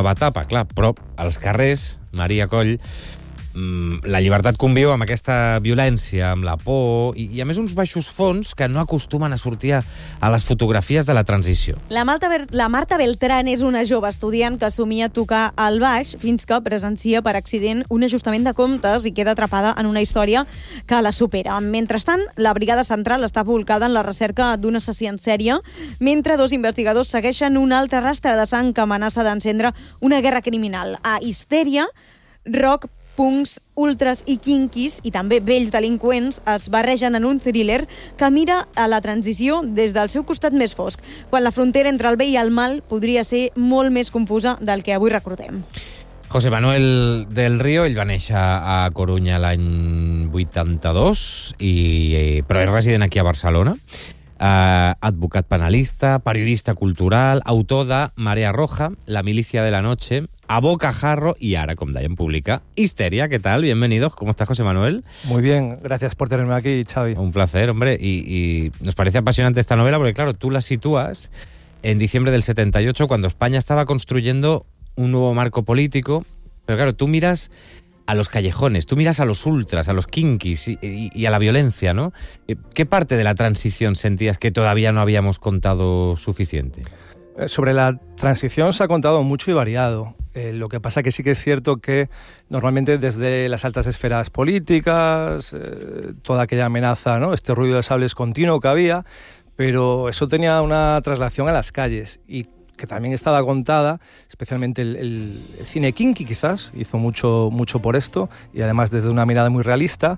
nova etapa, clar, però als carrers, Maria Coll, la llibertat conviu amb aquesta violència, amb la por i a més uns baixos fons que no acostumen a sortir a les fotografies de la transició. La Marta Beltrán és una jove estudiant que somia tocar el baix fins que presencia per accident un ajustament de comptes i queda atrapada en una història que la supera. Mentrestant, la Brigada Central està volcada en la recerca d'un assassí en sèrie, mentre dos investigadors segueixen un altre rastre de sang que amenaça d'encendre una guerra criminal. A Histèria, rock, punks, ultras i kinkis, i també vells delinqüents, es barregen en un thriller que mira a la transició des del seu costat més fosc, quan la frontera entre el bé i el mal podria ser molt més confusa del que avui recordem. José Manuel del Río, ell va néixer a Corunya l'any 82, però és resident aquí a Barcelona. Advocat penalista, periodista cultural, autor de Marea Roja, La milicia de la noche, A Bocajarro y ahora, como dèiem, publica Histeria. ¿Qué tal? Bienvenidos. ¿Cómo estás, José Manuel? Muy bien, gracias por tenerme aquí, Xavi. Un placer, hombre. Y nos parece apasionante esta novela porque, claro, tú la sitúas en diciembre del 78, cuando España estaba construyendo un nuevo marco político. Pero, claro, tú miras a los callejones, tú miras a los ultras, a los kinkis y a la violencia, ¿no? ¿Qué parte de la transición sentías que todavía no habíamos contado suficiente? Sobre la transición se ha contado mucho y variado. Lo que pasa que sí que es cierto que normalmente desde las altas esferas políticas, toda aquella amenaza, ¿no? Este ruido de sables continuo que había, pero eso tenía una traslación a las calles y que también estaba contada, especialmente el cine kinky quizás, hizo mucho por esto, y además desde una mirada muy realista,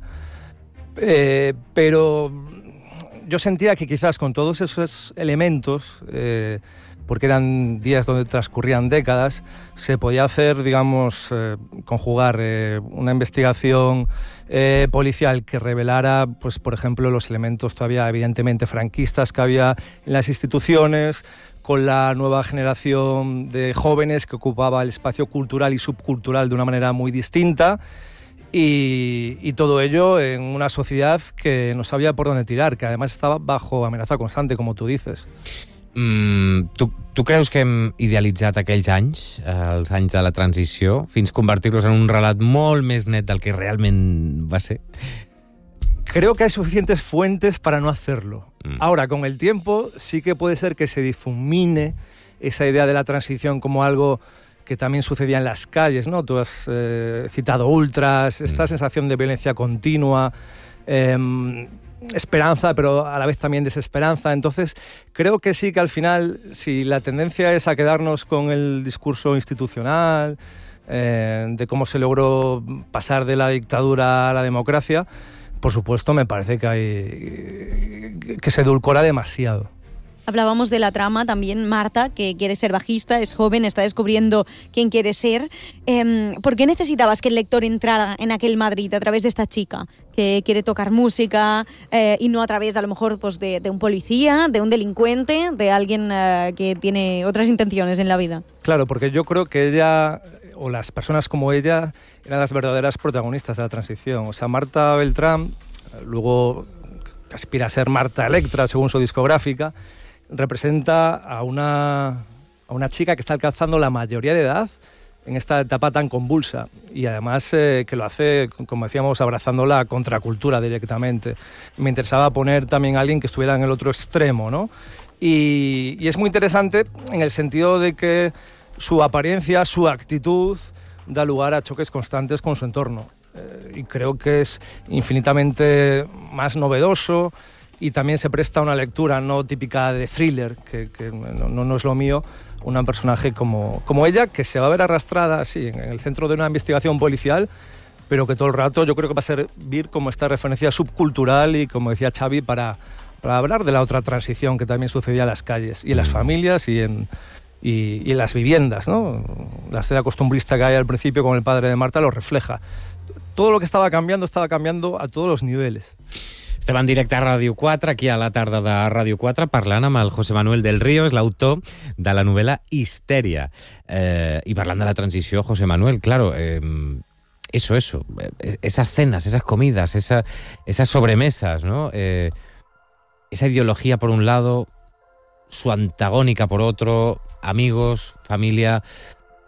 pero yo sentía que quizás con todos esos elementos, porque eran días donde transcurrían décadas, se podía hacer, digamos, conjugar una investigación policial que revelara, pues, por ejemplo, los elementos todavía evidentemente franquistas que había en las instituciones, con la nueva generación de jóvenes que ocupaba el espacio cultural y subcultural de una manera muy distinta, y todo ello en una sociedad que no sabía por dónde tirar, que además estava bajo amenaza constante, como tú dices. Tu creus que hem idealitzat aquells anys, els anys de la transició, fins convertir-los en un relat molt més net del que realment va ser? Creo que hay suficientes fuentes para no hacerlo. Ahora, con el tiempo, sí que puede ser que se difumine esa idea de la transición como algo que también sucedía en las calles, ¿no? Tú has citado ultras, esta sensación de violencia continua, esperanza, pero a la vez también desesperanza. Entonces, creo que sí que al final, si la tendencia es a quedarnos con el discurso institucional, de cómo se logró pasar de la dictadura a la democracia, por supuesto, me parece que se edulcora demasiado. Hablábamos de la trama también, Marta, que quiere ser bajista, es joven, está descubriendo quién quiere ser. ¿Por qué necesitabas que el lector entrara en aquel Madrid a través de esta chica que quiere tocar música y no a través, a lo mejor, pues, de un policía, de un delincuente, de alguien que tiene otras intenciones en la vida? Claro, porque yo creo que ella, o las personas como ella, eran las verdaderas protagonistas de la transición. O sea, Marta Beltrán, luego aspira a ser Marta Electra, según su discográfica, representa a una chica que está alcanzando la mayoría de edad en esta etapa tan convulsa, y además que lo hace, como decíamos, abrazando la contracultura directamente. Me interesaba poner también a alguien que estuviera en el otro extremo, ¿no? Y es muy interesante en el sentido de que su apariencia, su actitud, da lugar a choques constantes con su entorno. Y creo que es infinitamente más novedoso, y también se presta una lectura no típica de thriller, que no es lo mío, un personaje como ella, que se va a ver arrastrada así en el centro de una investigación policial, pero que todo el rato yo creo que va a servir como esta referencia subcultural y, como decía Xavi, para hablar de la otra transición que también sucedía en las calles y en las familias y en las viviendas, ¿no? La escena costumbrista que hay al principio con el padre de Marta lo refleja. Todo lo que estaba cambiando a todos los niveles. Estem en directe a Ràdio 4, aquí a la tarda de Ràdio 4, parlant amb el José Manuel del Río, és l'autor de la novel·la Histèria. I parlant de la transició, José Manuel, claro, eso, esas cenas, esas comidas, esas sobremesas, ¿no? Esa ideología por un lado, su antagónica por otro, amigos, familia.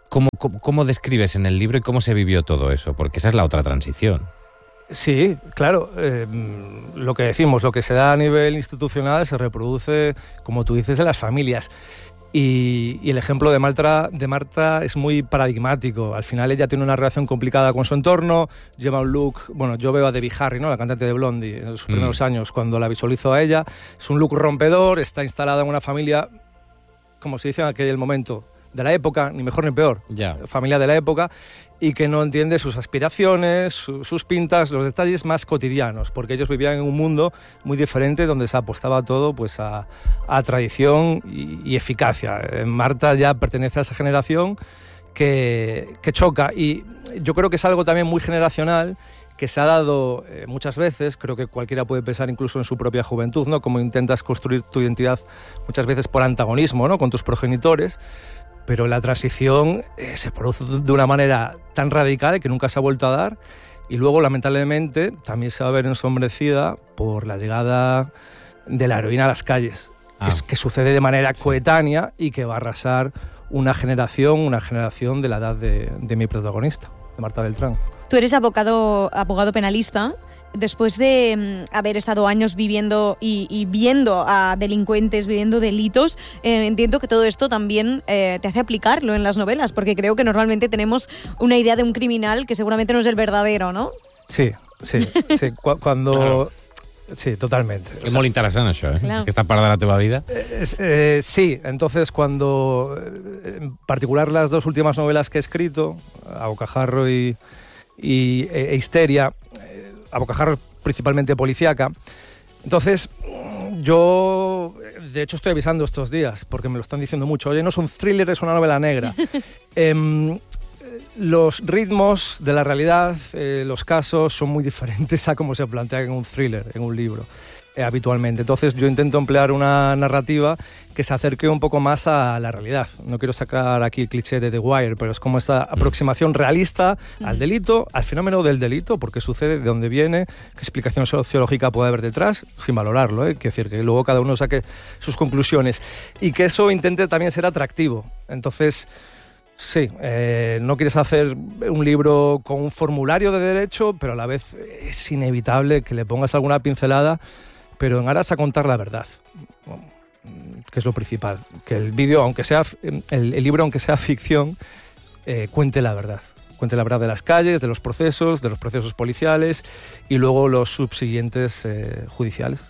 ¿Cómo describes en el libro y cómo se vivió todo eso? Porque esa es la otra transición. Sí, claro. Lo que decimos, lo que se da a nivel institucional se reproduce, como tú dices, en las familias. Y el ejemplo de Marta es muy paradigmático. Al final ella tiene una relación complicada con su entorno, lleva un look... Bueno, yo veo a Debbie Harry, ¿no?, la cantante de Blondie, en sus primeros años, cuando la visualizo a ella. Es un look rompedor, está instalada en una familia, como se dice en aquel momento, de la época, ni mejor ni peor, familia de la época, y que no entiende sus aspiraciones, sus pintas, los detalles más cotidianos, porque ellos vivían en un mundo muy diferente donde se apostaba todo pues a tradición y eficacia. Marta ya pertenece a esa generación que choca, y yo creo que es algo también muy generacional que se ha dado muchas veces. Creo que cualquiera puede pensar incluso en su propia juventud, ¿no?, cómo intentas construir tu identidad muchas veces por antagonismo, ¿no?, con tus progenitores. Pero la transición se produce de una manera tan radical que nunca se ha vuelto a dar, y luego lamentablemente también se va a ver ensombrecida por la llegada de la heroína a las calles, que sucede de manera coetánea y que va a arrasar una generación de la edad de mi protagonista, de Marta Beltrán. Tú eres abogado penalista. Después de haber estado años viviendo y viendo a delincuentes, viviendo delitos, entiendo que todo esto también te hace aplicarlo en las novelas, porque creo que normalmente tenemos una idea de un criminal que seguramente no es el verdadero, ¿no? Sí. Cuando... Claro. Sí, totalmente. És molt interessant, això, Claro. Aquesta part de la teva vida. Sí, entonces cuando... En particular las dos últimas novelas que he escrito, A Bocajarro e Histeria, A Bocajarro principalmente policíaca. Entonces, yo, de hecho, estoy avisando estos días, porque me lo están diciendo mucho. Oye, no es un thriller, es una novela negra. Los ritmos de la realidad, los casos, son muy diferentes a cómo se plantea en un thriller, en un libro, habitualmente. Entonces, yo intento emplear una narrativa que se acerque un poco más a la realidad. No quiero sacar aquí el cliché de The Wire, pero es como esta aproximación realista al delito, al fenómeno del delito, porque sucede, de dónde viene, qué explicación sociológica puede haber detrás, sin valorarlo, Quiero decir, que luego cada uno saque sus conclusiones y que eso intente también ser atractivo. Entonces, sí, no quieres hacer un libro con un formulario de derecho, pero a la vez es inevitable que le pongas alguna pincelada, pero en aras a contar la verdad, que es lo principal. Que el vídeo, aunque sea el libro, aunque sea ficción, cuente la verdad. Cuente la verdad de las calles, de los procesos policiales y luego los subsiguientes judiciales.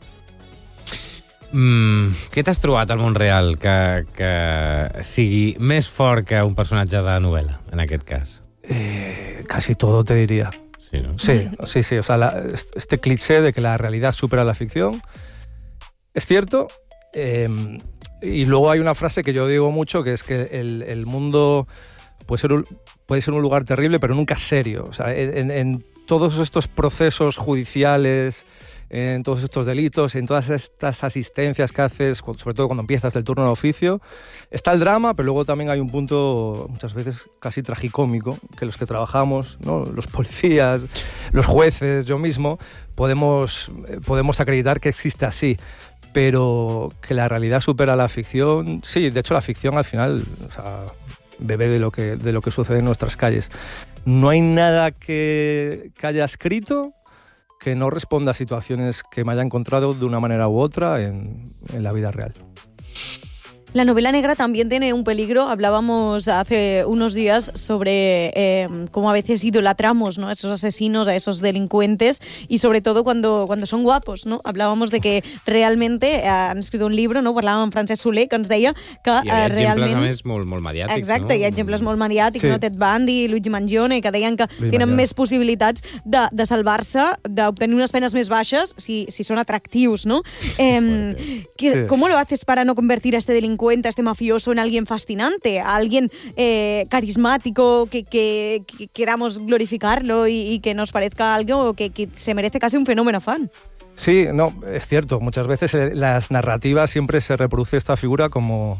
Què t'has trobat al món real que sigui més fort que un personatge de novel·la, en aquest cas? Casi todo, te diría. Sí, ¿no? Sí. O sea, este cliché de que la realidad supera la ficción es cierto. Y luego hay una frase que yo digo mucho, que es que el mundo puede ser un lugar terrible, pero nunca serio. O sea, en todos estos procesos judiciales, en todos estos delitos, en todas estas asistencias que haces, sobre todo cuando empiezas del turno de oficio, está el drama, pero luego también hay un punto muchas veces casi tragicómico, que los que trabajamos, ¿no?, los policías, los jueces, yo mismo, podemos acreditar que existe así. Pero que la realidad supera la ficción, sí, de hecho la ficción al final, o sea, bebe de lo que sucede en nuestras calles. No hay nada que haya escrito que no responda a situaciones que me haya encontrado de una manera u otra en la vida real. La novela negra también tiene un peligro. Hablábamos hace unos días sobre cómo a veces idolatramos, ¿no?, a esos asesinos, a esos delincuentes, y sobre todo cuando son guapos, ¿no? Hablábamos de que realmente han escrit un llibre, no? Parlàvem amb Francesc Soler, que ens deia que hi havia exemples, realment... a més, molt mediàtics. Exacte, no? Hi ha exemples molt mediàtics, no? Ted Bundy, Luigi Mangione, que deien que tenen més possibilitats de salvar-se, d'obtenir unes penes més baixes si són atractius, ¿no? ¿Cómo lo haces para no convertir a este delincuente, a este mafioso, en alguien fascinante, a alguien carismático, que queramos glorificarlo y que nos parezca algo que se merece casi un fenómeno fan? Sí, no, es cierto. Muchas veces las narrativas siempre se reproduce esta figura como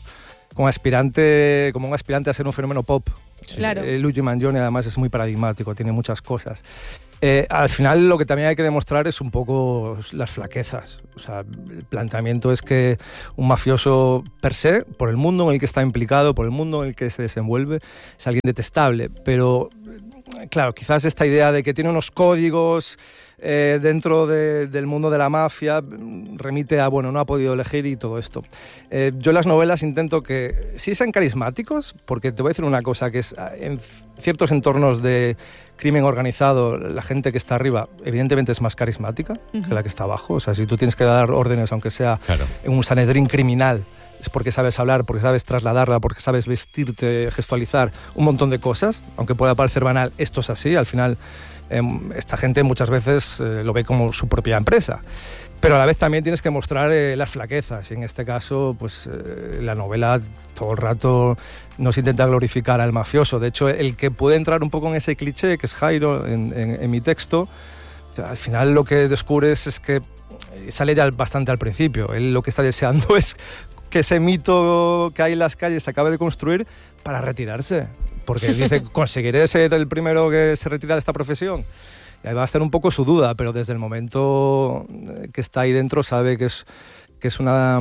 como un aspirante a ser un fenómeno pop. Claro. Luigi Mangione además es muy paradigmático, tiene muchas cosas. Al final lo que también hay que demostrar es un poco las flaquezas. O sea, el planteamiento es que un mafioso per se, por el mundo en el que está implicado, por el mundo en el que se desenvuelve, es alguien detestable. Pero, claro, quizás esta idea de que tiene unos códigos dentro del mundo de la mafia remite a, bueno, no ha podido elegir y todo esto. Yo en las novelas intento que sí sean carismáticos, porque te voy a decir una cosa, que es en ciertos entornos de crimen organizado, la gente que está arriba evidentemente es más carismática que la que está abajo. O sea, si tú tienes que dar órdenes, aunque sea en un Sanedrín criminal, es porque sabes hablar, porque sabes trasladarla, porque sabes vestirte, gestualizar, un montón de cosas. Aunque pueda parecer banal, esto es así. Al final, esta gente muchas veces lo ve como su propia empresa. Pero a la vez también tienes que mostrar las flaquezas. Y en este caso, pues la novela todo el rato nos intenta glorificar al mafioso. De hecho, el que puede entrar un poco en ese cliché, que es Jairo, en mi texto, o sea, al final lo que descubres es que sale ya bastante al principio. Él lo que está deseando es que ese mito que hay en las calles se acabe de construir para retirarse. Porque dice, conseguiré ser el primero que se retira de esta profesión. Y ahí va a estar un poco su duda, pero desde el momento que está ahí dentro sabe que eso es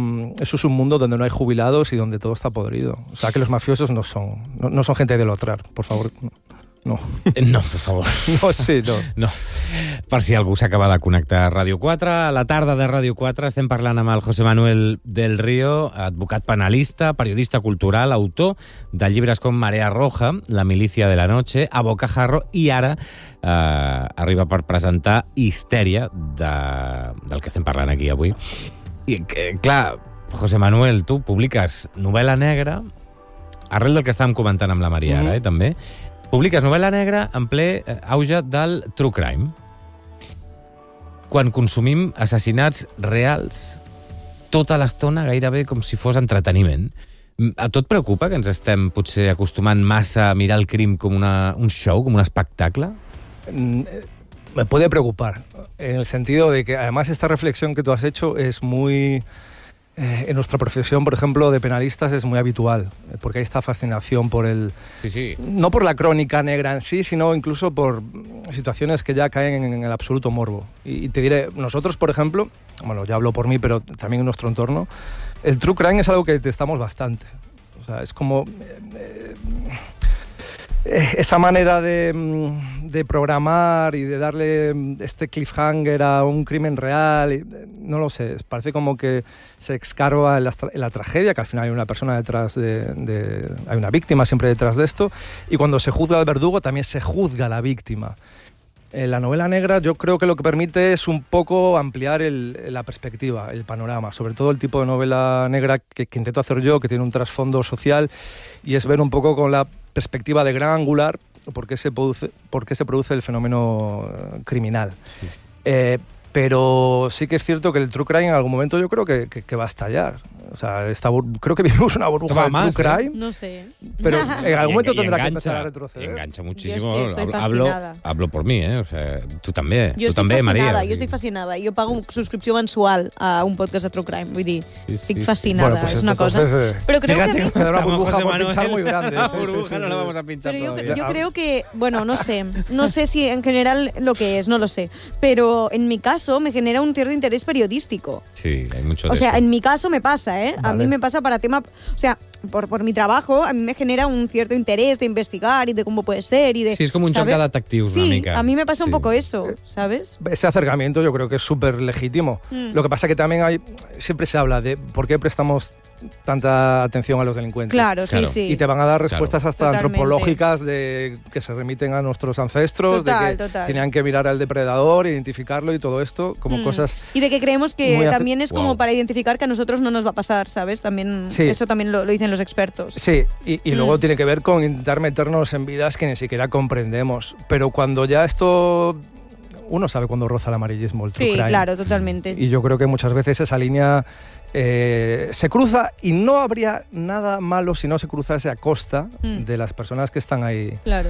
un mundo donde no hay jubilados y donde todo está podrido. O sea, que los mafiosos no son gente de lotrar, por favor. No. No, per favor. No, sí, no. No. Per si algú s'acaba de connectar a Ràdio 4, a la tarda de Ràdio 4 estem parlant amb el José Manuel del Río, advocat penalista, periodista cultural, autor de llibres com Marea Roja, La milícia de la noche, A bocajarro, i ara arriba per presentar Histèria, del que estem parlant aquí avui. I, clar, José Manuel, tu publiques novel·la negra, arrel del que estàvem comentant amb la Maria ara, també. Publiques novel·la negra en ple auge del true crime. Quan consumim assassinats reals tota l'estona, gairebé com si fos entreteniment. A tu et preocupa que ens estem potser acostumant massa a mirar el crim com un show, com un espectacle? Me puede preocupar, en el sentido de que además esta reflexión que tú has hecho es muy... en nuestra profesión, por ejemplo, de penalistas es muy habitual, porque hay esta fascinación por el... Sí. No por la crónica negra en sí, sino incluso por situaciones que ya caen en el absoluto morbo. Y te diré, nosotros, por ejemplo, bueno, ya hablo por mí, pero también en nuestro entorno, el true crime es algo que detestamos bastante. O sea, es como... esa manera de programar y de darle este cliffhanger a un crimen real, no lo sé, parece como que se escarba en la tragedia, que al final hay una persona detrás hay una víctima siempre detrás de esto, y cuando se juzga al verdugo también se juzga a la víctima. La novela negra yo creo que lo que permite es un poco ampliar la perspectiva, el panorama, sobre todo el tipo de novela negra que intento hacer yo, que tiene un trasfondo social, y es ver un poco con la perspectiva de gran angular por qué se produce el fenómeno criminal. Sí. Pero sí que es cierto que el true crime en algún momento yo creo que va a estallar. O sea, creo que vivimos una burbuja de true crime. No sé. Pero en algún momento tendrá que empezar a retroceder. Engancha muchísimo. Yo estoy fascinada. Hablo por mí, ¿eh? O sea, tú també. Jo tu també, Maria. Jo estic fascinada. Jo pago subscripció mensual a un podcast de True Crime. Vull dir, estic fascinada. Bueno, pues és una cosa... Pero creo que... Es una burbuja por pinchar muy grande. La burbuja no la vamos a pinchar Pero todavía. yo creo que, bueno, no sé si en general lo que es, no lo sé, pero en mi caso me genera un cierto interés periodístico. Sí, hay mucho de O sea, eso. en mi caso me pasa, ¿eh? Vale. A mí me pasa para tema... O sea, por mi trabajo, a mí me genera un cierto interés de investigar y de cómo puede ser y de... Sí, es como un joc ¿sabes? de detectius una Sí, mica. a mí me pasa un Sí. poco eso, ¿sabes? Ese acercamiento yo creo que es súper legítimo. Lo que pasa que también siempre se habla de por qué prestamos tanta atención a los delincuentes. Claro, Claro. sí. Y te van a dar respuestas hasta Totalmente. antropológicas que se remiten a nuestros ancestros, de que Total. tenían que mirar al depredador, identificarlo y todo esto, como cosas... Y de que creemos que Muy también es como Wow. para identificar que a nosotros no nos va a pasar, ¿sabes? También Sí. eso también lo dicen los expertos. Sí, y luego tiene que ver con intentar meternos en vidas que ni siquiera comprendemos. Pero cuando ya esto... Uno sabe cuando roza el amarillismo, el true Sí, crime. claro, totalmente. Y yo creo que muchas veces esa línea se cruza, y no habría nada malo si no se cruzase a costa de las personas que están ahí. Claro.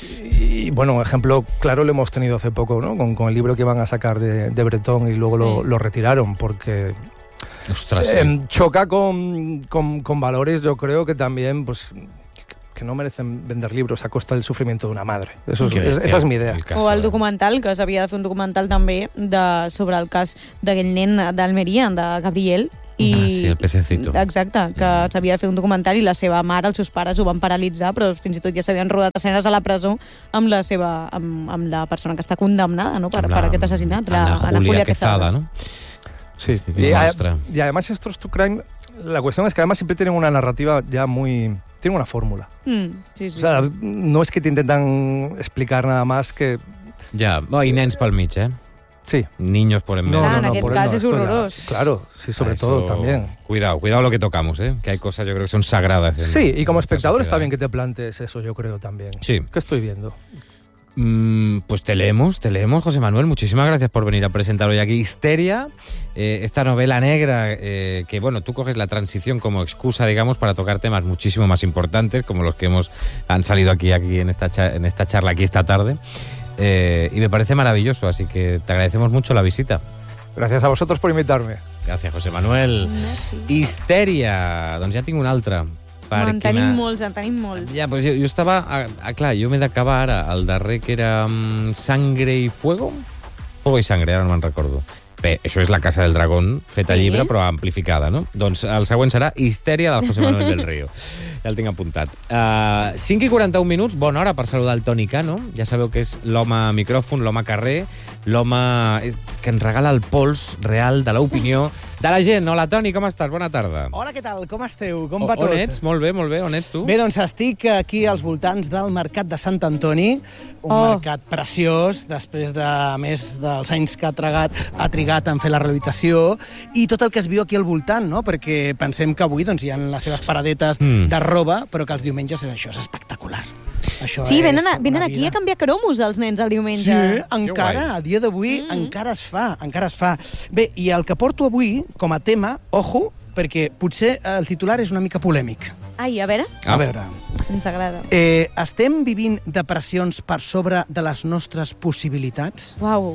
Y bueno, un ejemplo claro lo hemos tenido hace poco, ¿no? Con el libro que iban a sacar de Bretón y luego lo retiraron porque Ostras, sí. choca con valores, yo creo que también, pues, que no merecen vender libros a costa del sufrimiento de una madre. Esa es mi idea. O el documental, que s'havia de fer un documental també sobre el cas d'aquell nen d'Almeria, de Gabriel. Sí, el pececito. Exacte, que s'havia de fer un documental i la seva mare, els seus pares ho van paralitzar, però fins i tot ja s'havien rodat escenes a la presó amb la persona que està condemnada, no?, per aquest assassinat, Ana Julia Quezada, ¿no? Sí, y además estos true crime, la cuestión es que además siempre tienen una narrativa ya muy... Tienen una fórmula. Sí. O sea, no es que te intentan explicar nada más que... Ja, i nens pel mig, Sí. Niños por en medio. En aquest cas és horrorós. Claro, sí, sobre todo también. Cuidado lo que tocamos, que hay cosas, yo creo, que son sagradas. Sí, y como espectador está bien que te plantees eso, yo creo, también. Sí. ¿Qué estoy viendo? Pues te leemos, José Manuel. Muchísimas gracias por venir a presentar hoy aquí Histeria, esta novela negra que, bueno, tú coges la transición como excusa, digamos, para tocar temas muchísimo más importantes, como los que han salido aquí en esta charla aquí esta tarde. Y me parece maravilloso, así que te agradecemos mucho la visita. Gracias a vosotros por invitarme. Gràcies, José Manuel. Histèria. Doncs ja tinc una altra. En tenim molts. Ja, però jo estava... clar, jo m'he d'acabar ara el darrer, que era Sangre y Fuego. Fuego y Sangre, ara no me'n recordo. Bé, això és La Casa del Dragón, feta llibre, però amplificada, no? Doncs el següent serà Histèria del José Manuel del Río. Ja el tinc apuntat. 5 i 41 minuts, bona hora per saludar el Toni Cano. Ja sabeu que és l'home micròfon, l'home carrer, l'home que ens regala el pols real de l'opinió de la gent. Hola, Toni, com estàs? Bona tarda. Hola, què tal? Com esteu? Com va tot? On ets? Molt bé. On ets tu? Bé, doncs estic aquí als voltants del Mercat de Sant Antoni, un mercat preciós, després de més dels anys que ha trigat en fer la rehabilitació, i tot el que es viu aquí al voltant, no? Perquè pensem que avui doncs, hi ha les seves paradetes de roba, però que els diumenges és això, és espectacular. Això sí, venen aquí a canviar cromos els nens el diumenge. Sí, encara, a dia d'avui, encara es fa. Bé, i el que porto avui, com a tema, ojo, perquè potser el titular és una mica polèmic. Ai, a veure. A veure. Ens agrada. Estem vivint depressions per sobre de les nostres possibilitats? Uau.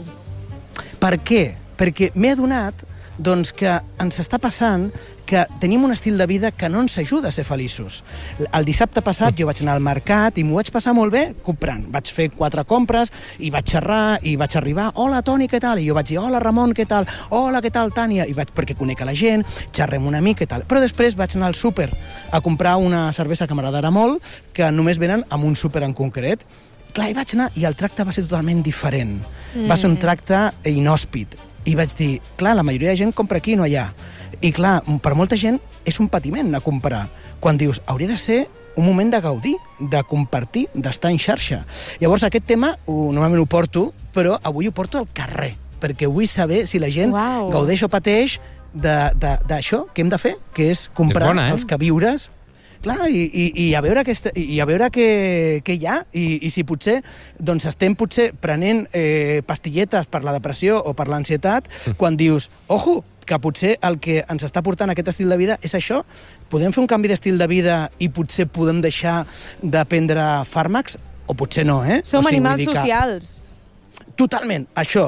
Per què? Perquè m'he adonat doncs, que ens està passant que tenim un estil de vida que no ens ajuda a ser feliços. El dissabte passat jo vaig anar al mercat i m'ho vaig passar molt bé comprant. Vaig fer 4 compres i vaig xerrar i vaig arribar. Hola, Toni, què tal? I jo vaig dir, hola, Ramon, què tal? Hola, què tal, Tània? I vaig perquè conec a la gent, xerrem una mica i tal. Però després vaig anar al súper a comprar una cervesa que m'agradarà molt, que només venen amb un súper en concret. Clar, hi vaig anar i el tracte va ser totalment diferent. Va ser un tracte inhòspit. I vaig dir, clar, la majoria de gent compra aquí i no allà. I clar, per molta gent és un patiment a comprar. Quan dius, hauria de ser un moment de gaudir, de compartir, d'estar en xarxa. Llavors aquest tema normalment ho porto, però avui ho porto al carrer, perquè vull saber si la gent gaudeix o pateix d'això que hem de fer, que és comprar els queviures. Clar, i a veure què hi ha, i si potser doncs estem prenent pastilletes per la depressió o per l'ansietat, quan dius, ojo, que potser el que ens està portant aquest estil de vida és això. Podem fer un canvi d'estil de vida i potser podem deixar de prendre fàrmacs? O potser no, Som animals socials. Totalment,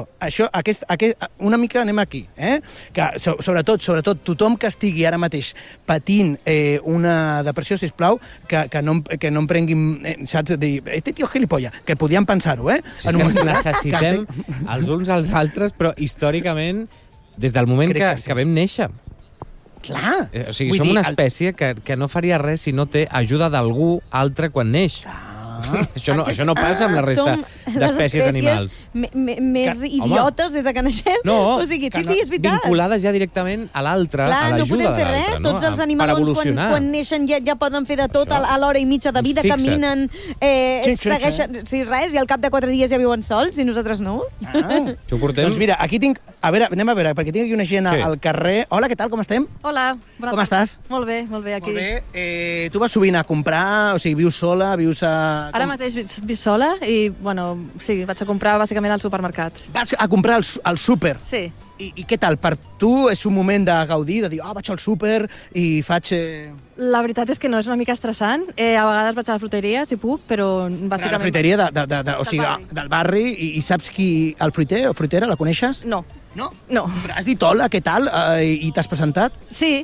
una mica anem aquí, que sobretot tothom que estigui ara mateix patint una depressió, sisplau, que no em prenguin, saps, de dir, este tio gilipollas, que podien pensar-ho, És que ens necessitem els uns als altres, però històricament, des del moment que vam néixer. Clar. O sigui, som una espècie que no faria res si no té ajuda d'algú altre quan neix. Això no passa amb la resta d'espècies animals. Més idiotes des que naixem. No, o sigui, sí, és veritat. Vinculades ja directament a l'altre, a l'ajuda de l'altre. No podem fer res. Tots els animalons, quan neixen, ja poden fer de tot a l'hora i mitja de vida, caminen, segueixen, si res, i al cap de 4 dies ja viuen sols, i nosaltres no. Això ho portem. Doncs mira, aquí tinc... A veure, anem a veure, perquè tinc aquí una gent al carrer. Hola, què tal, com estem? Hola. Com estàs? Molt bé, aquí. Molt bé. Tu vas sovint a comprar, o sigui, vius sola, vius a... Ara mateix visc sola i, bueno, sí, vaig a comprar bàsicament al supermercat. Vas a comprar al súper? Sí. I què tal? Per tu és un moment de gaudir, de dir, vaig al súper i faig... La veritat és que no, és una mica estressant. A vegades vaig a la fruiteria, si puc, però bàsicament... A la fruiteria del barri, i saps qui... El fruiter o fruitera, la coneixes? No. No? No. Però has dit hola, què tal? I t'has presentat? Sí,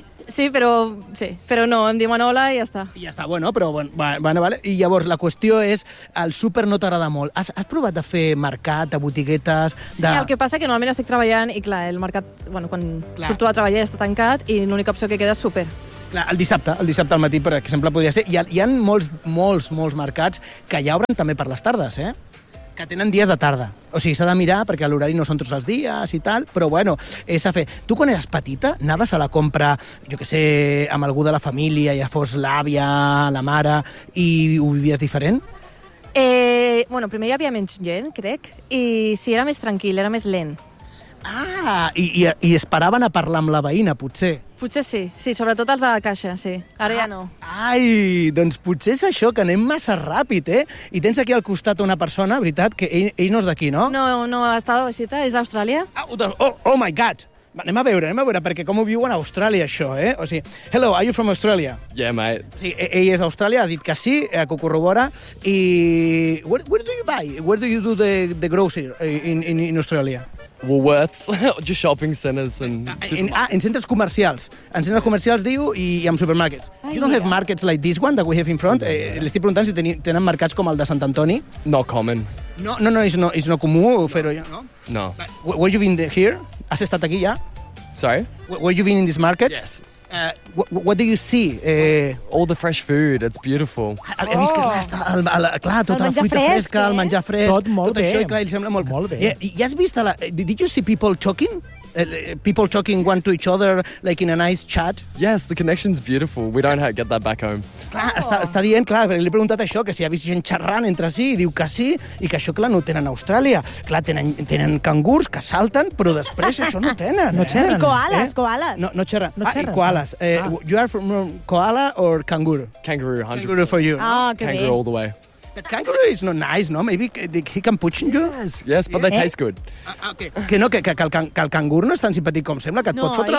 però no, em diuen hola i ja està. I ja està, bueno, però vale. I llavors la qüestió és, el súper no t'agrada molt. Has provat de fer mercat, de botiguetes... Sí, el que passa que normalment estic treballant i, clar, el mercat, quan surto a treballar ja està tancat i l'única opció que queda és súper. Clar, el dissabte al matí, per exemple, podria ser. Hi ha molts mercats que ja obren també per les tardes, que tenen dies de tarda. O sigui, s'ha de mirar perquè l'horari no són tots els dies i tal, però bueno, és a fer. Tu quan eres petita anaves a la compra, jo què sé, amb algú de la família, ja fos l'àvia, la mare, i ho vivies diferent? Primer hi havia menys gent, crec, i sí, era més tranquil, era més lent. Ah, i esperaven a parlar amb la veïna, potser. Potser sí, sobretot els de la caixa, sí. Ara ja no. Ai, doncs potser és això, que anem massa ràpid, I tens aquí al costat una persona, veritat, que ell no és d'aquí, no? No, està de visita, és d'Austràlia. Oh my God! Anem a veure, perquè com ho viuen a Austràlia, això, O sigui, hello, are you from Australia? Yeah, mate. Sí, ell és d'Austràlia, ha dit que sí, que ho corrobora, i... Where do you buy? Where do you do the grocery in Australia? Woolworths, just shopping centres and... En centres comercials. En centres comercials, diu, i amb supermarkets. You don't have markets like this one that we have in front? L'estic preguntant si tenen mercats com el de Sant Antoni. Not common. No, és no comú fer-ho ja, no? No. Where you been here? Has estat aquí ja? Sorry? Where you been in this market? Yes. What do you see? All the fresh food, it's beautiful. He vist que clar, tota la fruita fresca, el menjar fresc, tot molt bé. Això, i clar, li sembla molt bé. I has vist did you see people talking? People talking one to each other, like in a nice chat? Yes, the connection's beautiful. We don't get that back home. Clar, està dient, clar, perquè li he preguntat això, que si ha vist gent xerrant entre si, i diu que sí, i que això, clar, no ho tenen a Austràlia. Clar, tenen cangurs que salten, però després això no tenen. No xerren. I koalas. No xerren. No xerren. I koalas. You are from koala or kangaroo? Kangaroo, 100%. Kangaroo for you. Que bé. Kangaroo all the way. But kangaroo is not nice, no? Maybe he can push you? Yes, but they taste good. Okay. Que no, que el cangur no és tan simpàtic com sembla, que et pot fotre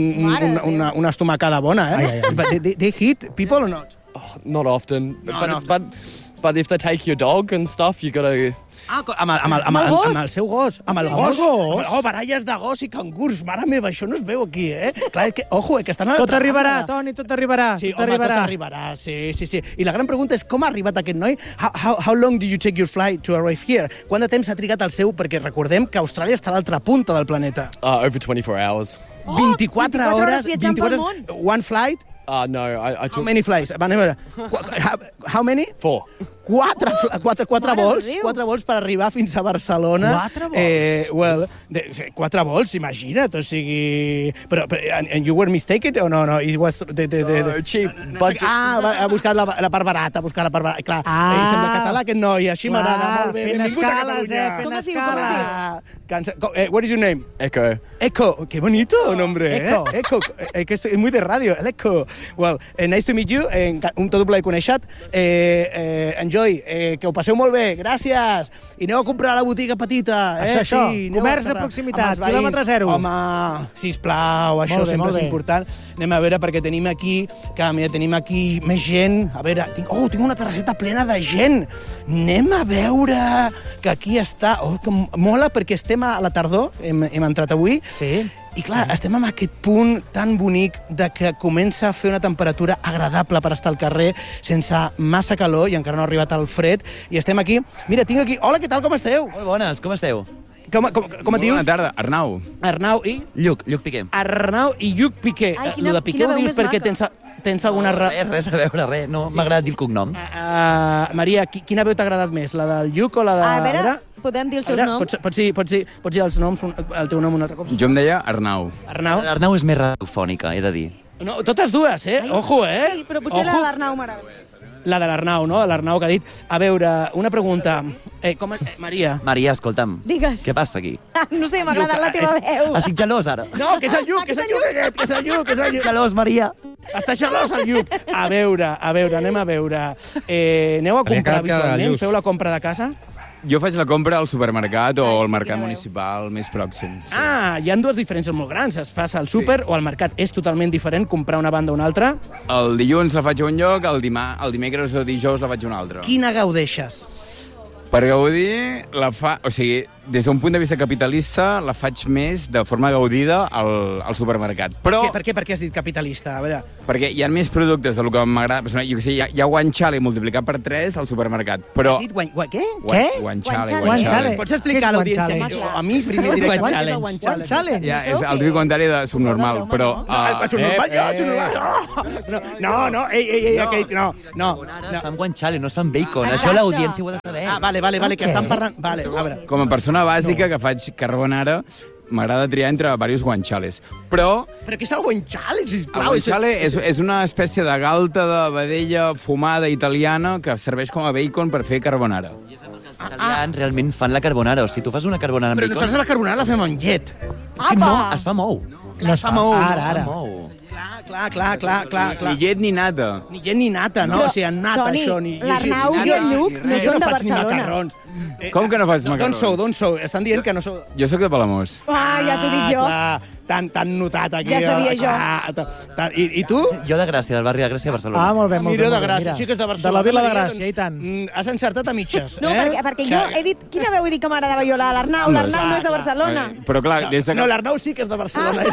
una estomacada bona, But they hit people or not? Oh, not often. No, But if they take your dog and stuff, you gotta... Amb el seu gos. Amb el gos. Baralles de gos i cangurs. Mare meva, això no es veu aquí, Clar, que estan a Tot arribarà, Toni, tot arribarà. Sí, tot arribarà. Sí. I la gran pregunta és com ha arribat aquest noi? How long did you take your flight to arrive here? Quant de temps ha trigat el seu? Perquè recordem que Austràlia està a l'altra punta del planeta. Over 24 hours. 24 hores viatjant pel món. One flight? No, I How took many flights? A veure, how many? 4. Quatre vols per arribar fins a Barcelona. 4 vols? 4 vols, imagina't, o sigui... Però and you were mistaken o no? It was Cheap. Budget. Ha buscat la part barata, Clar, sembla català aquest noi, així m'agrada, molt bé. Fent Benvingut a escales, Catalunya. Com es diu? What is your name? Echo. Echo, qué bonito nombre, Echo. Echo, que és muy de ràdio, el Echo. Well, nice to meet you, tot un plaer conèixer-te. Enjoy, que ho passeu molt bé, gràcies. I aneu a comprar a la botiga petita. Això, sí, comerç de proximitat, quilòmetre zero. Home, sisplau, això sempre és important. Anem a veure, perquè tenim aquí més gent. A veure, tinc una terrasseta plena de gent. Anem a veure, que aquí està... que mola, perquè estem a la tardor, hem entrat avui. Sí. I clar, estem en aquest punt tan bonic de que comença a fer una temperatura agradable per estar al carrer sense massa calor i encara no ha arribat el fred. I estem aquí. Mira, tinc aquí... Hola, què tal, com esteu? Molt bones, com esteu? Com et dius? Bona tarda, Arnau. Arnau i... Lluc Piqué. Arnau i Lluc Piqué. Ai, Lo de Piqué ho dius perquè tens alguna... Res a veure, res. No, m'ha agradat dir el cognom. Maria, quina veu t'ha agradat més? La del Lluc o la de... A veure, podem dir els seus noms? Pots dir els noms, el teu nom un altre cop? Jo em deia Arnau. Arnau? L'Arnau és més radiofònica, he de dir. No, totes dues, Ojo, Sí, però potser la de l'Arnau m'agrada. La de l'Arnau, no? L'Arnau que ha dit. A veure, una pregunta. Maria. Maria, escolta'm. Digues. Què passa aquí? No sé, m'ha agradat la teva veu. Estic gelós, ara. No, que és el Lluc, que és el Lluc aquest, que és el Lluc, que és el Lluc. Gelós, Maria. Està gelós el Lluc. A veure, anem a veure. Aneu a comprar habitualment? Feu la compra de casa? Jo faig la compra al supermercat o al mercat municipal més pròxim. Sí. Hi ha dues diferències molt grans. Es fa al súper o al mercat. És totalment diferent comprar una banda o una altra. El dilluns la faig a un lloc, el dimecres o dijous la faig a un altre. Quina gaudeixes? Per gaudir, o sigui, des d'un punt de vista capitalista, la faig més de forma gaudida al supermercat. Però... Per què has dit capitalista? A veure... Perquè hi ha més productes del que m'agrada. Jo què sé, hi ha guanciale multiplicat per 3 al supermercat, però... Has dit què? Què? Guanciale. Pots explicar a l'audiència? A mi, primer directe. Guanciale. Ja, és el típic comentari de subnormal, però... No, no. Es fan guanciale, no es fan bacon. Això l'audiència ho ha de saber. Ah, vale, que estan parlant... Vale, a veure. Com a persona bàsica que faig carbonara, m'agrada triar entre diversos guanciales. Però Però què és el guanciale, sisplau? el guanciale és una espècie de galta de vedella fumada italiana que serveix com a bacon per fer carbonara. Els italians realment fan la carbonara. O sigui, tu fas una carbonara amb Però bacon... nosaltres la carbonara la fem amb llet. No, es fa mou. No es fa mou. Ara. Clar. Ni llet ni nata. Ni llet ni nata, no? Però, O sigui, nata, Toni, això. l'Arnau i el Lluc no són de Barcelona. Com que no fas macarrons? D'on sou? Estan dient que no sou... Jo sóc de Palamós. Ja t'ho dic jo. Clar, tan notat aquí. Ja sabia jo. I tu? Jo de Gràcia, del barri de Gràcia, a Barcelona. Ah, molt bé, molt bé. Mira de Gràcia, sí que és de Barcelona. De la Vila de Gràcia, i tant. Has encertat a mitges, No, perquè jo he dit... Quina veu he dit que m'agradava jo? La de l'Arnau. L'Arnau no és de Barcelona. Però clar, des de... No, l'Arnau sí que és de Barcelona.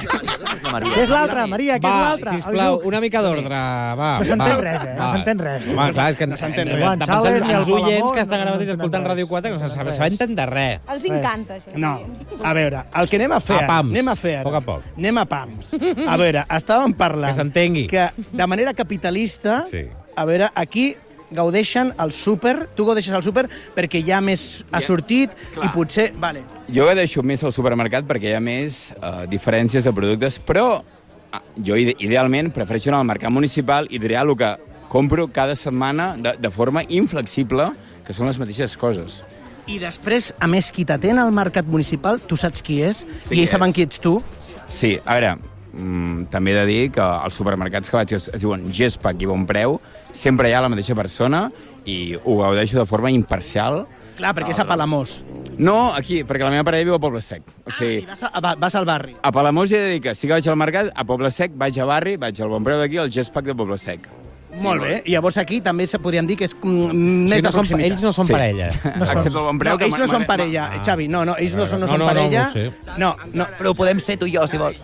Què és l'altre, Maria? Què és Va, l'altre? sisplau, una mica d'ordre, va. No s'entén res, No s'entén res. Home, clar, és que s'entén de res. pensar Ni el els oients Palamós, que estan no ara mateix s'entén escoltant res. Ràdio 4 que no s'entén de res. Els encanta, això. No, a veure, el que anem a fer A pams. ara... Poc a poc. Anem a pams. A veure, estàvem parlant... Que s'entengui. Que de manera capitalista, Sí. a veure, aquí gaudeixen el súper, tu gaudeixes el súper perquè ja més ha sortit i potser... Vale. Jo deixo més al supermercat perquè hi ha més diferències de productes, però jo idealment prefereixo anar al mercat municipal i triar el que compro cada setmana de forma inflexible, que són les mateixes coses. I després, a més, qui t'atén al mercat municipal, tu saps qui és? Sí, I ells saben qui ets tu? Sí, a veure, també he de dir que els supermercats que vaig es diuen Gespac i Bon Preu, sempre hi ha la mateixa persona i ho gaudeixo de forma imparcial. Clar, perquè és a Palamós. No, aquí, perquè la meva parella viu a Poble Sec. O sigui, I vas al barri. a Palamós he de dir que sí que vaig al mercat, a Poble Sec vaig a barri, vaig al Bon Preu d'aquí, al Gespac de Poble Sec. Molt bé. I llavors aquí també podríem dir que és més de proximitat. Ells no són parella. Excepte el Bon Preu. No, ells no són parella, Xavi. No, ells no són parella. No, Però ho podem ser tu i jo, si vols.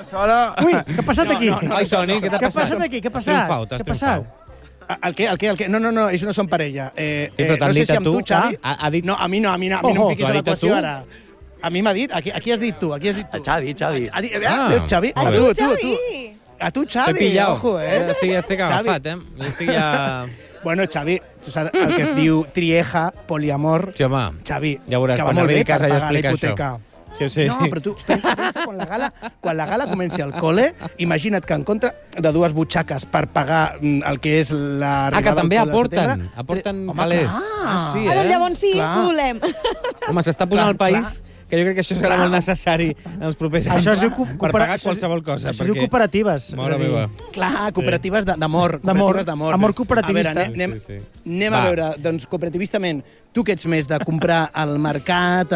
Ui, què ha passat aquí? Ai, Toni, què t'ha Què ha passat? passat aquí? Què ha passat? Què ha passat? El què? No, ells no són parella. però t'han no sé dit si a amb tu? tu, Xavi. Ha dit... No, a mi no em Ojo, fiquis t'ho ha a dit a l'equació tu? ara. A mi m'ha dit, aquí has dit tu. El Xavi. Veus, Xavi? A Tu. A tu, T'he Xavi. pillat. Ojo, Estic agafat, Jo estic ja... Bueno, Xavi, tu saps el que es diu trieja, poliamor. Sí, home. Xavi, Ja veuràs, que va quan molt arribi bé a casa per ja pagar la explica hipoteca. Sí. No, però tu pensa quan la gala comenci al col·le, imagina't que en contra de dues butxaques per pagar el que és la... Que també setembre, aporten Home, calés. clar. Sí, Doncs llavors sí, Clar. volem. Home, s'està posant Clar, el país, que jo crec que això serà molt necessari en els propers anys Això es diu per pagar qualsevol cosa. Això es diu cooperatives. Mare meva. Clar, cooperatives d'amor. D'amor. Cooperatives d'amor. Amor cooperativista. A veure, Sí. anem a Va. veure, doncs, cooperativistament, tu que ets més de comprar al mercat,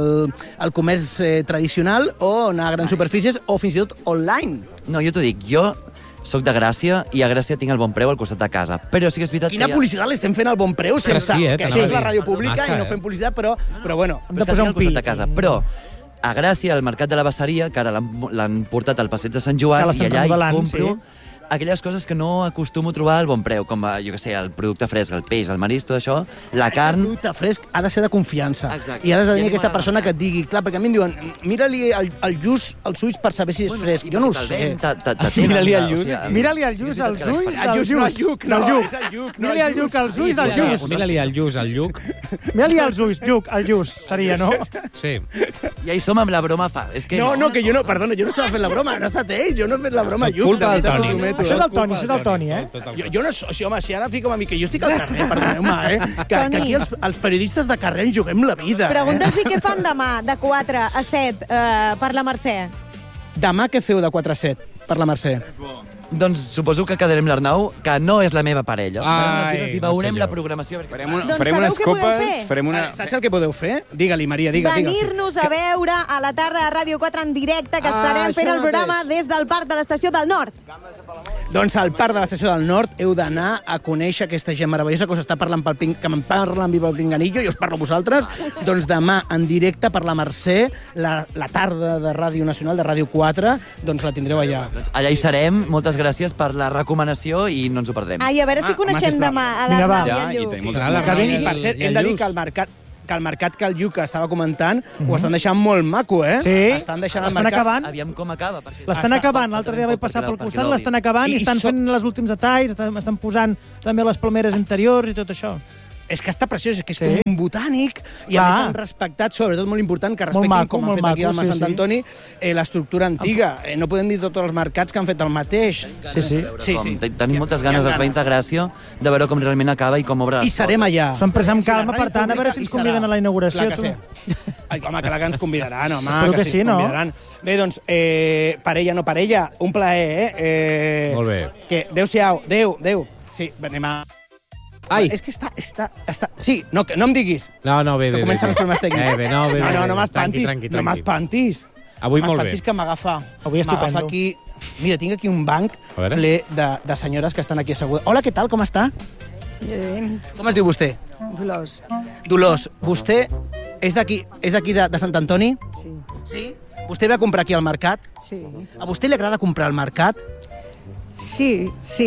al comerç tradicional, o anar a grans superfícies, o fins i tot online. No, jo t'ho dic, jo soc de Gràcia i a Gràcia tinc el Bon Preu al costat de casa. Però sí que és veritat Quina que publicitat l'estem fent al Bon Preu sense sí, que t'anava això a és la dir. ràdio pública Massa, i no fem publicitat, però bueno. Hem de posar un pi. de casa. Però a Gràcia, al mercat de la Basseria, que ara l'han portat al passeig de Sant Joan, Que i l'estan allà hi remodelant, compro aquelles coses que no acostumo a trobar al Bon Preu, com, jo què sé, el producte fresc, el peix, el marisc, tot això, la El carn... producte fresc ha de ser de confiança. Exacte. I has de I a tenir mi aquesta m'agrada. persona que et digui, clar, perquè a mi em diuen, mira-li el lluç als ulls per saber si és fresc. Jo no ho sé. Mira-li el lluç. Mira-li el lluç als ulls del lluç, no el lluç. lluc, Del no, lluc. és el lluc, no Mira-li el el lluc lluç. als ulls del lluç. Mira-li el lluç al lluc. Mira-li els ulls, lluc, el lluç, seria, no? Sí. I ahí som amb la broma fa. És que No, que jo no, perdona, jo no estava fent la broma, no ha estat ell, jo no he fet la broma, lluc. Culpa de del veritat, Toni. t'ho prometo. Això és del Toni, això és del Toni, Jo no soc, home, si ara fico a mi que jo estic al carrer, perdoneu-me, que aquí els periodistes de carrer ens juguem la vida. Pregunta'ls què fan demà, de 4 a 7, per la Mercè. Demà què feu de 4 a 7 per la Mercè? Doncs suposo que quedarem l'Arnau, que no és la meva parella. Ai, I veurem no sé la jo. programació. Doncs Farem unes sabeu què podeu copes, fer? farem una... Saps el que podeu fer? Digue-li, Maria, digue'ls. Venir-nos a veure a la tarda de Ràdio 4 en directe, que estarem fent el programa des del Parc de l'Estació del Nord. Doncs al Parc de l'Estació del Nord heu d'anar a conèixer aquesta gent meravellosa que us està parlant que me'n parla amb el Pinganillo i us parlo a vosaltres. Doncs demà en directe per la Mercè, la tarda de Ràdio Nacional, de Ràdio 4, doncs la tindreu allà. Doncs allà hi serem. Moltes gràcies per la recomanació i no ens ho perdrem. Ai, a veure si coneixem demà a Vinga, va. l'Arnau i Ja, el i Lluc. tenim Que vingui, per cert, hem de dir que el mercat que el Lluc estava comentant ho estan deixant molt maco, eh? Sí. Estan deixant el L'estan mercat... acabant. Aviam com acaba. perquè- L'estan acabant. L'altre dia vaig passar pel costat, l'estan acabant i estan fent els últims detalls, estan posant també les palmeres interiors i tot això. És que està preciós, és que és Sí. com un botànic i a Clar. més han respectat, sobretot molt important, que respectin, maco, com han molt fet aquí al maco, Mas sí, Sant Antoni, l'estructura antiga. No podem dir tots els mercats que han fet el mateix. Sí, sí. Sí. Tenim moltes ganes, els veïns de Gràcia, de veure com realment acaba i com obre les I serem allà. S'ho han pres amb Si la calma, ràdio per tant, a veure si ens pública hi conviden serà. a la inauguració, Clar que tu. sí. Ai, home, clar que ens convidaran, home. Espero que sí, ens no? convidaran. Bé, doncs, parella, no parella, un plaer, Molt bé. Que, adéu-siau, adéu. Sí, anem a... Ai! És que està... Sí, no, que no em diguis. No, bé. Que comencen els problemes tècnics. Bé, No m'espantis. Tranqui. No m'espantis. Avui molt bé. M'espantis que m'agafa... Avui estupendo. M'agafa aquí... Mira, tinc aquí un banc A veure. ple de senyores que estan aquí assegudes. Hola, què tal? Com està? Bien, Com es diu vostè? Dolors. Dolors, vostè és d'aquí de Sant Antoni? Sí, Sí? Vostè ve a comprar aquí al mercat? sí. A vostè li agrada comprar al mercat? Sí.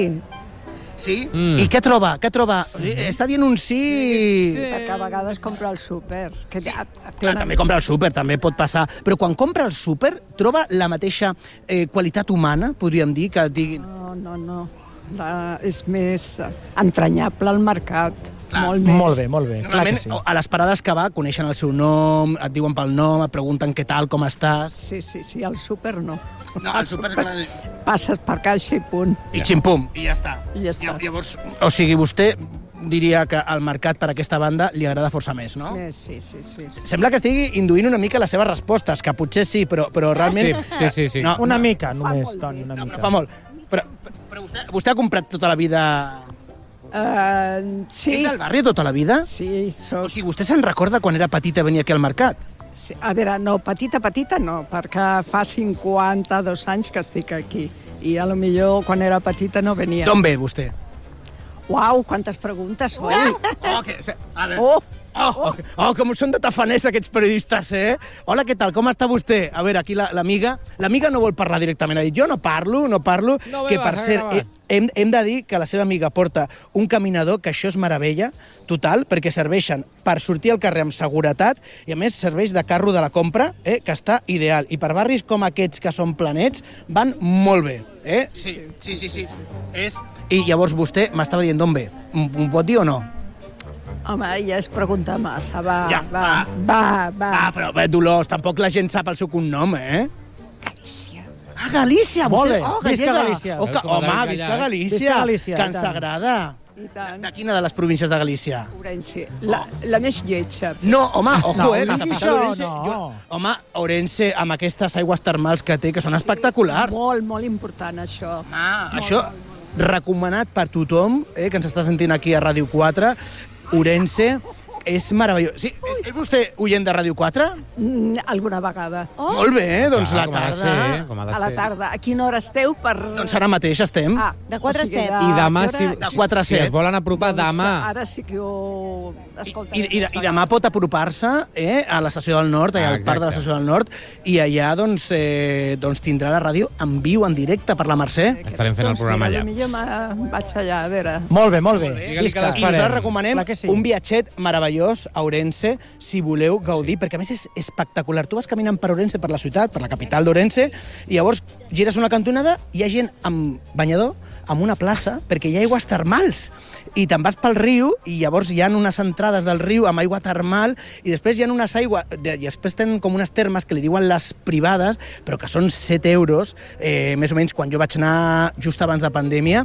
Sí? I què troba? Està dient un sí... Perquè a vegades compra al súper. Que sí. Clar, també compra al súper, també pot passar. Però quan compra al súper, troba la mateixa qualitat humana, podríem dir, que diguin... No. És més entranyable al mercat. Molt més. Molt bé. Clar que Normalment, sí. a les parades que va, coneixen el seu nom, et diuen pel nom, et pregunten què tal, com estàs... Sí, al súper no. No, al súper... Passes per caixa i punt. I ximpum, i ja està. I ja està. Llavors, o sigui, vostè diria que al mercat per aquesta banda li agrada força més, no? Sí. Sembla que estigui induint una mica les seves respostes, que potser sí, però realment... Sí. No, Una mica, només, Toni, una però mica. fa molt. Però vostè ha comprat tota la vida... Sí. És del barri tota la vida? Sí, O sigui, vostè se'n recorda quan era petita i venia aquí al mercat? sí. A veure, no, petita no, perquè fa 52 anys que estic aquí. I a lo millor quan era petita no venia. D'on ve, vostè? Uau, quantes preguntes, oi? A veure, com són de tafaners aquests periodistes, eh? Hola, què tal, com està vostè? A veure, aquí l'amiga... L'amiga no vol parlar directament, ha dit, jo no parlo, que per cert, hem de dir que la seva amiga porta un caminador, que això és meravella, total, perquè serveixen per sortir al carrer amb seguretat i, a més, serveix de carro de la compra, que està ideal. I per barris com aquests, que són planets, van molt bé, eh? Sí. I llavors vostè m'estava dient d'on ve. M'ho pot dir o no? Home, ja es pregunta massa, va. Ah, però bé, Dolors, tampoc la gent sap el seu cognom, eh? Galícia. Ah, Galícia! Molt Vostè... bé, Oh, visca gallega. Galícia. Home, visca Galícia! Visca Galícia, Que i ens tant. agrada. I tant. De quina de les províncies de Galícia? Ourense. La més lletja. No, home, ojo, No, la digui capital això, d'Ourense... no. Home, Ourense, amb aquestes aigües termals que té, que són espectaculars. Molt important, això. Això, recomanat per tothom, que ens està sentint aquí a Ràdio 4, Ourense, és meravellós. Sí, és vostè oient de Ràdio 4? Alguna vegada. Molt bé, doncs la com ha de tarda... ser, com ha de A la ser. tarda. A quina hora esteu per... Doncs ara mateix estem. De 4 a 7. I demà, si, De 4 a si 7. es volen apropar, demà. Ara sí que ho... Escolta, I demà pot apropar-se a l'estació del Nord, al parc de l'estació del Nord, i allà doncs tindrà la ràdio en viu, en directe, per la Mercè. Estarem fent el programa allà. Potser vaig allà, a veure. Molt bé. Digue-li que I l'esperem. nosaltres recomanem Clar que sí. un viatget meravellós a Ourense, si voleu gaudir, perquè a més és espectacular. Tu vas caminant per Ourense, per la ciutat, per la capital d'Ourense, i llavors gires una cantonada i hi ha gent amb banyador, amb una plaça, perquè hi ha aigües termals. I te'n vas pel riu, i llavors hi ha unes entrades del riu amb aigua termal, i després hi ha unes aigües... I després tenen com unes termes que li diuen les privades, però que són 7 euros, més o menys quan jo vaig anar just abans de pandèmia,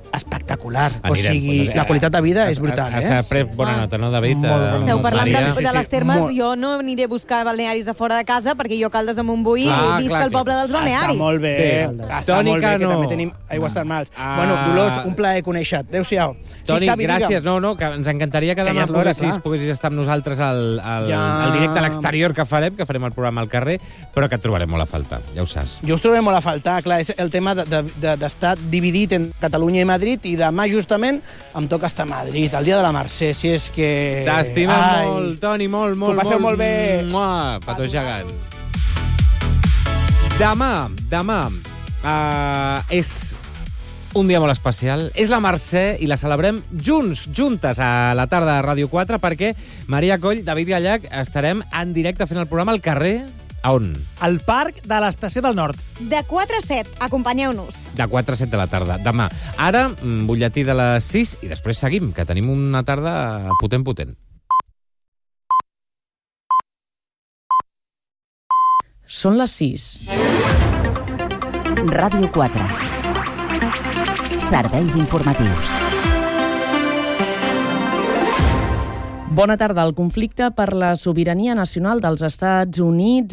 espectacular. Anirem, o sigui, doncs, la qualitat de vida és brutal, Has pres bona nota, no, David? Esteu parlant Maria? de les termes, jo no aniré a buscar balnearis a fora de casa perquè jo Caldes de Montbui visc al poble dels balnearis. Està molt bé, està molt bé, que també tenim aigües termals. Bueno, Dolors, un plaer conèixer-te. Adéu-siau. Toni, gràcies. No, que ens encantaria que demà poguessis estar amb nosaltres al directe a l'exterior que farem el programa al carrer, però que et trobarem molt a faltar, ja ho saps. Jo us trobaré molt a faltar, clar, és el tema d'estar dividit entre Catalunya i Madrid, i demà justament em toca estar a Madrid, el dia de la Mercè, si és que... T'estimem molt, Toni, molt. Que ho passeu molt bé. Petó gegant. Demà és un dia molt especial. És la Mercè i la celebrem juntes a la tarda de Ràdio 4 perquè Maria Coll, David Gallach, estarem en directe fent el programa al carrer. A on? Al Parc de l'Estació del Nord. De 4 a 7, acompanyeu-nos. De 4 a 7 de la tarda, demà. Ara, butlletí de les 6 i després seguim, que tenim una tarda potent. Són les 6. Ràdio 4. Serveis informatius. Bona tarda. El conflicte per la sobirania nacional dels Estats Units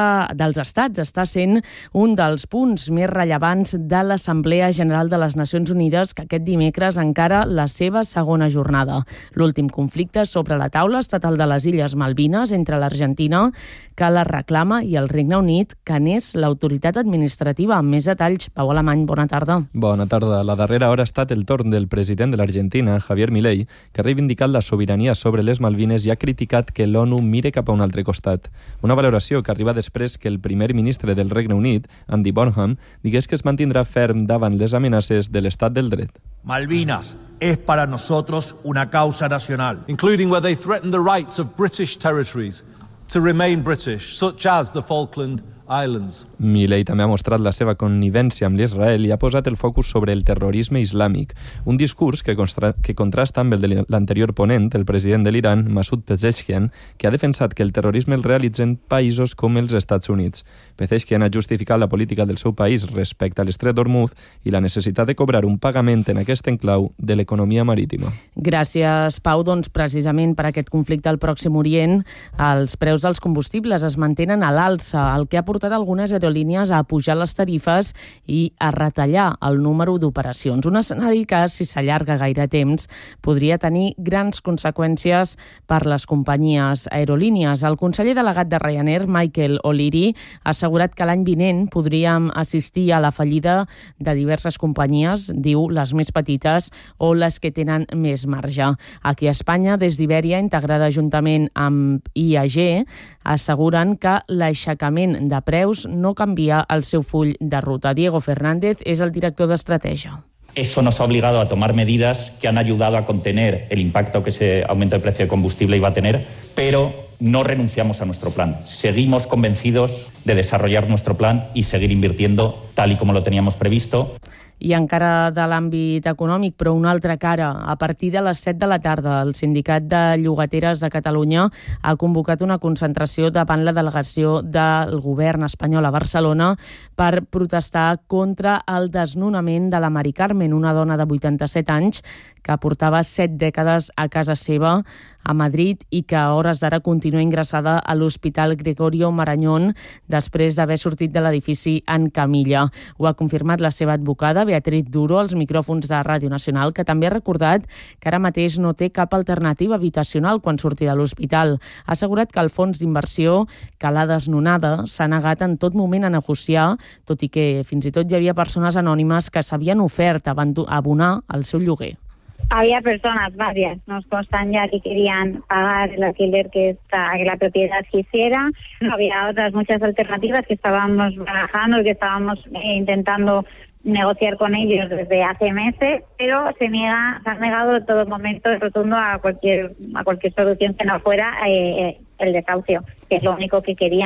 està sent un dels punts més rellevants de l'Assemblea General de les Nacions Unides, que aquest dimecres encara la seva segona jornada. L'últim conflicte sobre la taula estatal de les Illes Malvines entre l'Argentina, que la reclama, i el Regne Unit, que n'és l'autoritat administrativa. Amb més detalls, Pau Alemany, bona tarda. Bona tarda. La darrera hora ha estat el torn del president de l'Argentina, Javier Milei, que ha reivindicat la sobirania sobre les Malvines i ha criticat que l'ONU mire cap a un altre costat. Una valoració que arriba després que el primer ministre del Regne Unit, Andy Burnham, digués que es mantindrà ferm davant les amenaces de l'estat del dret. Malvinas es para nosotros una causa nacional. Including where they threaten the rights of British territories to remain British, such as the Falkland Islands. Milei també ha mostrat la seva connivència amb l'Israel i ha posat el focus sobre el terrorisme islàmic, un discurs que contrasta amb el de l'anterior ponent, el president de l'Iran, Masoud Pezeshkian, que ha defensat que el terrorisme el realitzen països com els Estats Units. Pezeshkian ha justificat la política del seu país respecte a l'estret d'Hormuz i la necessitat de cobrar un pagament en aquest enclau de l'economia marítima. Gràcies, Pau. Doncs precisament per aquest conflicte al Pròxim Orient, els preus dels combustibles es mantenen a l'alça, el que ha portat algunes aerolínies a pujar les tarifes i a retallar el número d'operacions. Un escenari que, si s'allarga gaire temps, podria tenir grans conseqüències per les companyies aerolínies. El conseller delegat de Ryanair, Michael O'Leary, ha assegurat que l'any vinent podríem assistir a la fallida de diverses companyies, diu, les més petites o les que tenen més marge. Aquí a Espanya, des d'Ibèria, integrada juntament amb IAG, asseguren que l'aixecament de preus no canvia el seu full de ruta. Diego Fernández és el director d'estratègia. Eso nos ha obligado a tomar medidas que han ayudado a contener el impacto que ese aumento del precio de combustible iba a tener, pero no renunciamos a nuestro plan. Seguimos convencidos de desarrollar nuestro plan y seguir invirtiendo tal y como lo teníamos previsto. I encara de l'àmbit econòmic, però una altra cara. A partir de les 7 de la tarda, el Sindicat de Llogateres de Catalunya ha convocat una concentració davant la delegació del govern espanyol a Barcelona per protestar contra el desnonament de la Mari Carmen, una dona de 87 anys que portava 7 dècades a casa seva a Madrid i que a hores d'ara continua ingressada a l'Hospital Gregorio Marañón després d'haver sortit de l'edifici en camilla. Ho ha confirmat la seva advocada, Beatriz Duro, als micròfons de Ràdio Nacional, que també ha recordat que ara mateix no té cap alternativa habitacional quan surti de l'hospital. Ha assegurat que el fons d'inversió que l'ha desnonada s'ha negat en tot moment a negociar, tot i que fins i tot hi havia persones anònimes que s'havien ofert a abonar el seu lloguer. Había personas, varias, nos constan ya que querían pagar el alquiler que la propiedad quisiera. Había otras muchas alternativas que estábamos barajando y que estábamos intentando negociar con ellos desde hace meses, pero se han negado en todo momento rotundo a cualquier solución que no fuera el desahucio, que es lo único que querían.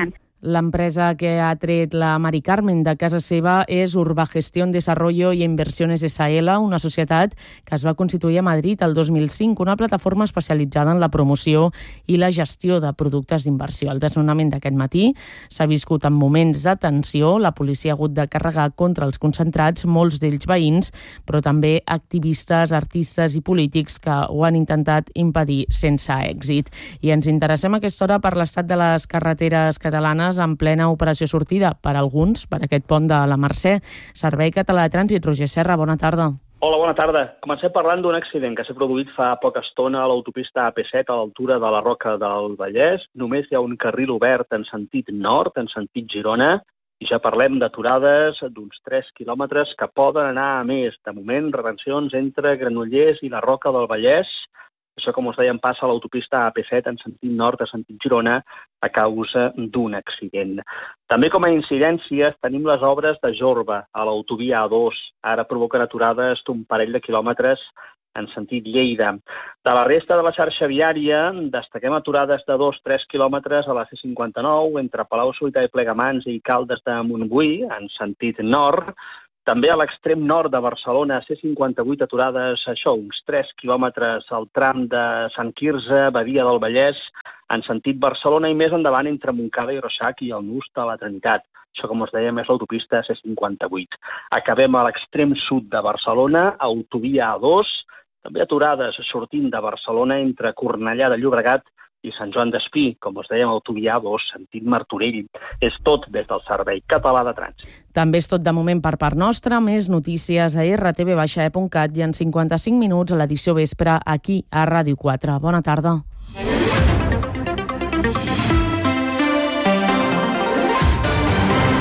L'empresa que ha tret la Mari Carmen de casa seva és Urbagestión Desarrollo y Inversiones S.A.L., una societat que es va constituir a Madrid el 2005, una plataforma especialitzada en la promoció i la gestió de productes d'inversió. El desnonament d'aquest matí s'ha viscut en moments de tensió. La policia ha hagut de carregar contra els concentrats, molts d'ells veïns, però també activistes, artistes i polítics que ho han intentat impedir sense èxit. I ens interessem a aquesta hora per l'estat de les carreteres catalanes en plena operació sortida per alguns, per aquest pont de la Mercè. Servei Català de Trànsit, Roger Serra, bona tarda. Hola, bona tarda. Comencem parlant d'un accident que s'ha produït fa poca estona a l'autopista AP7 a l'altura de la Roca del Vallès. Només hi ha un carril obert en sentit nord, en sentit Girona, i ja parlem d'aturades d'uns 3 quilòmetres que poden anar a més. De moment, retencions entre Granollers i la Roca del Vallès. Això, com us dèiem, passa a l'autopista AP7 en sentit nord, a sentit Girona, a causa d'un accident. També com a incidències tenim les obres de Jorba, a l'autovia A2. Ara provoquen aturades d'un parell de quilòmetres en sentit Lleida. De la resta de la xarxa viària, destaquem aturades de 2-3 quilòmetres a la C59, entre Palau-solità i Plegamans i Caldes de Montbui, en sentit nord. També a l'extrem nord de Barcelona, C58, aturades, uns 3 quilòmetres al tram de Sant Quirze, Badia del Vallès, en sentit Barcelona, i més endavant entre Montcada i Reixac i el Nus de la Trinitat. Això, com us dèiem, és l'autopista C58. Acabem a l'extrem sud de Barcelona, autovia A2, també aturades sortint de Barcelona entre Cornellà de Llobregat i Sant Joan d'Espí, com us dèiem, autovia A2, sentit Martorell. És tot des del Servei Català de Trànsit. També és tot de moment per part nostra. Més notícies a rtv-e.cat i en 55 minuts a l'edició vespre aquí a Ràdio 4. Bona tarda.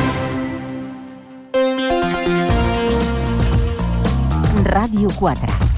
Ràdio 4.